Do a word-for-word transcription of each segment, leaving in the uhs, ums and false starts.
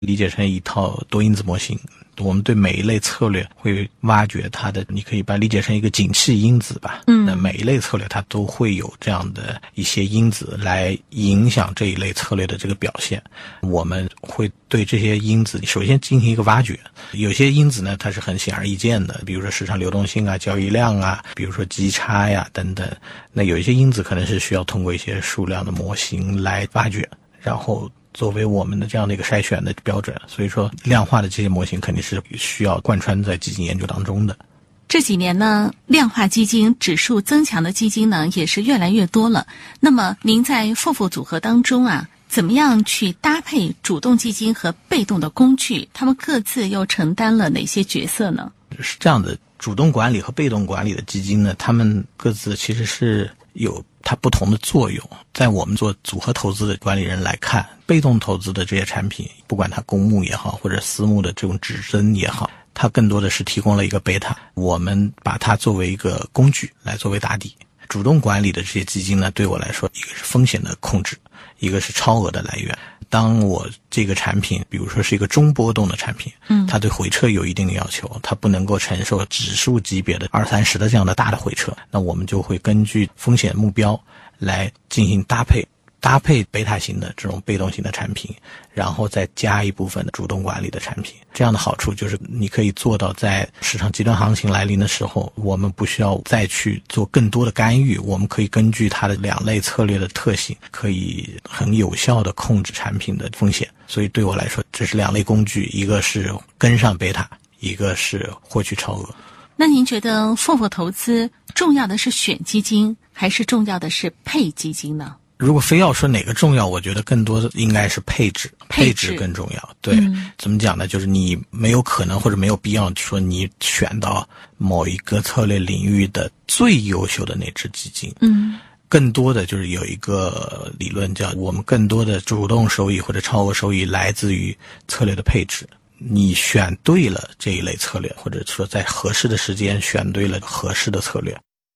理解成一套多因子模型。我们对每一类策略会挖掘它的，你可以把它理解成一个景气因子吧。嗯，那每一类策略它都会有这样的一些因子来影响这一类策略的这个表现。我们会对这些因子首先进行一个挖掘，有些因子呢它是很显而易见的，比如说市场流动性啊、交易量啊，比如说基差呀等等。那有一些因子可能是需要通过一些数量的模型来挖掘，然后作为我们的这样的一个筛选的标准，所以说量化的这些模型肯定是需要贯穿在基金研究当中的。 这几年呢，量化基金指数增强的基金呢也是越来越多了。那么您在富富组合当中啊，怎么样去搭配主动基金和被动的工具？他们各自又承担了哪些角色呢？ 是这样的，主动管理和被动管理的基金呢，他们各自其实是有它不同的作用。在我们做组合投资的管理人来看，被动投资的这些产品，不管它公募也好，或者私募的这种指针也好，它更多的是提供了一个贝塔，我们把它作为一个工具来作为打底。主动管理的这些基金呢，对我来说，一个是风险的控制，一个是超额的来源。当我这个产品比如说是一个中波动的产品，嗯，它对回撤有一定的要求，它不能够承受指数级别的二三十的这样的大的回撤，那我们就会根据风险目标来进行搭配搭配贝塔型的这种被动型的产品，然后再加一部分的主动管理的产品。这样的好处就是你可以做到在市场极端行情来临的时候，我们不需要再去做更多的干预，我们可以根据它的两类策略的特性，可以很有效的控制产品的风险。所以对我来说，这是两类工具，一个是跟上贝塔，一个是获取超额。 那您觉得富富投资重要的是选基金，还是重要的是配基金呢？ 如果非要说哪个重要，我觉得更多的应该是配置，配置更重要。对、嗯，怎么讲呢？就是你没有可能或者没有必要说你选到某一个策略领域的最优秀的那只基金。嗯，更多的就是有一个理论叫我们更多的主动收益或者超额收益来自于策略的配置。你选对了这一类策略，或者说在合适的时间选对了合适的策略。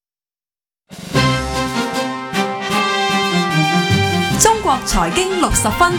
中國財經六十分。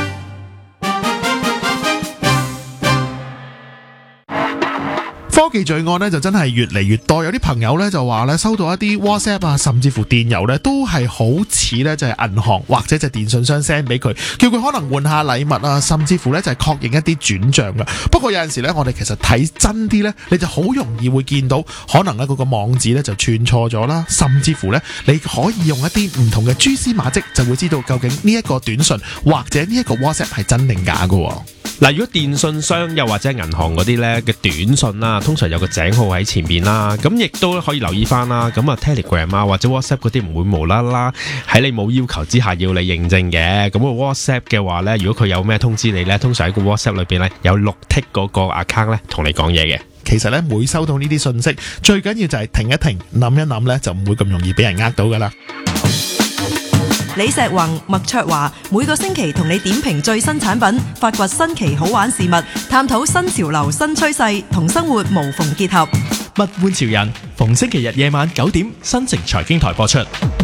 科技罪案呢就真係越嚟越多，有啲朋友呢就話呢收到一啲 WhatsApp 啊，甚至乎電郵呢都係好似呢就係銀行或者就電信商 send 俾佢，叫佢可能換下禮物啊，甚至乎呢就係確認一啲轉賬㗎。不過有陣時呢，我哋其實睇真啲呢，你就好容易會見到可能呢嗰個網址呢就串錯咗啦，甚至乎呢你可以用一啲唔同嘅蛛絲馬跡就會知道究竟呢一個短信或者呢一個 WhatsApp 係真定假㗎。 嗱，如果電信商又或者銀行嗰啲咧嘅短信啦，通常有個井號喺前面啦，咁亦都可以留意翻啦。咁啊 Telegram 啊或者 WhatsApp 嗰啲唔會無啦啦喺你冇要求之下要你認證嘅。咁個 WhatsApp 嘅話咧，如果佢有咩通知你咧，通常喺個 WhatsApp 裏邊咧有綠剔嗰個 account 咧同你講嘢嘅。 其實咧每收到呢啲信息，最緊要就係停一停，諗一諗咧，就唔會咁容易俾人呃到噶啦。 李石宏、麥卓華每個星期同你點評最新產品，發掘新奇好玩事物，探討新潮流新趨勢，同生活無縫結合。 物玩潮人，逢星期日夜晚九點，新城財經台播出。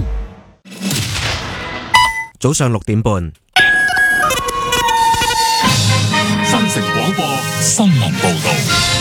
早上六點半， 新城廣播新聞報導。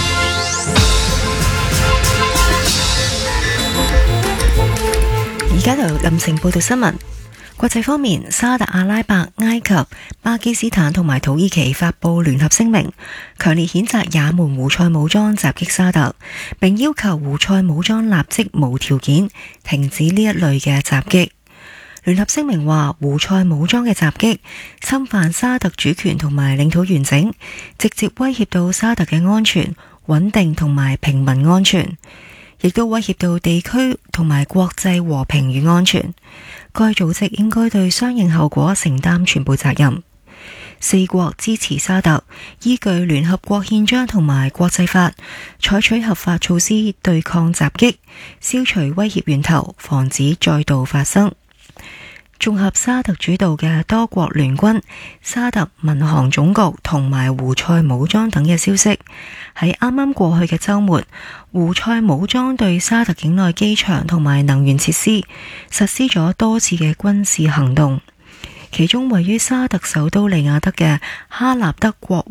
而家由林城報道新聞。國際方面，沙特阿拉伯、埃及、巴基斯坦同埋土耳其發布聯合聲明，強烈譴責也門胡塞武裝襲擊沙特，並要求胡塞武裝立即無條件停止呢一類嘅襲擊。聯合聲明話，胡塞武裝嘅襲擊侵犯沙特主權同埋領土完整，直接威脅到沙特嘅安全、穩定同埋平民安全，亦都威脅到地區同埋國際和平與安全。該組織應該對相應後果承擔全部責任。四國支持沙特依據聯合國憲章同埋國際法，採取合法措施對抗襲擊，消除威脅源頭，防止再度發生。綜合沙特主導嘅多國聯軍、沙特民航總局同埋胡塞武裝等嘅消息，喺啱啱過去嘅週末，胡塞武裝對沙特境內機場同埋能源設施實施咗多次嘅軍事行動，其中位於沙特首都利雅得嘅哈納德國